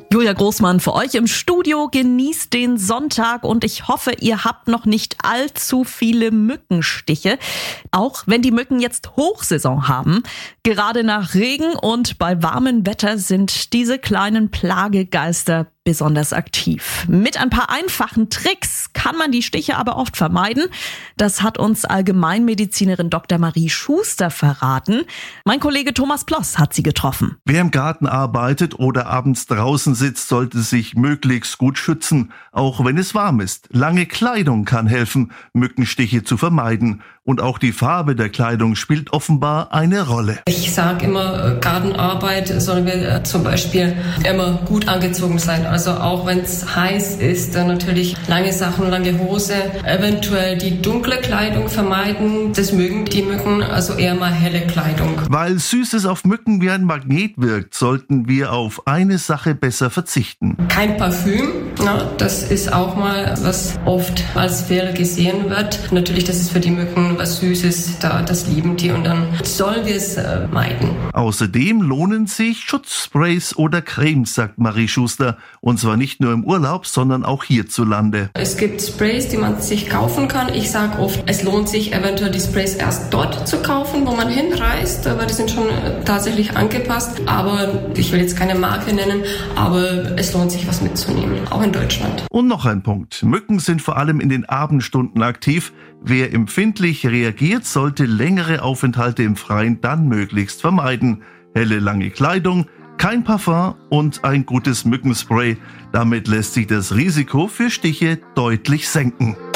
Julia Großmann für euch im Studio. Genießt den Sonntag und ich hoffe, ihr habt noch nicht allzu viele Mückenstiche. Auch wenn die Mücken jetzt Hochsaison haben. Gerade nach Regen und bei warmem Wetter sind diese kleinen Plagegeister besonders aktiv. Mit ein paar einfachen Tricks kann man die Stiche aber oft vermeiden. Das hat uns Allgemeinmedizinerin Dr. Marie Schuster verraten. Mein Kollege Thomas Ploss hat sie getroffen. Wer im Garten arbeitet oder abends draußen sitzt, sollte sich möglichst gut schützen, auch wenn es warm ist. Lange Kleidung kann helfen, Mückenstiche zu vermeiden. Und auch die Farbe der Kleidung spielt offenbar eine Rolle. Ich sage immer, Gartenarbeit sollen wir zum Beispiel immer gut angezogen sein. Also auch wenn es heiß ist, dann natürlich lange Sachen, lange Hose. Eventuell die dunkle Kleidung vermeiden. Das mögen die Mücken, also eher mal helle Kleidung. Weil Süßes auf Mücken wie ein Magnet wirkt, sollten wir auf eine Sache besser verzichten. Kein Parfüm, das ist auch mal, was oft als Fehler gesehen wird. Natürlich, das ist für die Mücken was Süßes, das lieben die und dann sollen wir es meiden. Außerdem lohnen sich Schutzsprays oder Cremes, sagt Marie Schuster. Und zwar nicht nur im Urlaub, sondern auch hierzulande. Es gibt Sprays, die man sich kaufen kann. Ich sage oft, es lohnt sich eventuell die Sprays erst dort zu kaufen, wo man hinreist, weil die sind schon tatsächlich angepasst. Aber ich will jetzt keine Marke nennen, aber es lohnt sich, was mitzunehmen, auch in Deutschland. Und noch ein Punkt. Mücken sind vor allem in den Abendstunden aktiv. Wer empfindlich reagiert, sollte längere Aufenthalte im Freien dann möglichst vermeiden. Helle, lange Kleidung, kein Parfum und ein gutes Mückenspray. Damit lässt sich das Risiko für Stiche deutlich senken.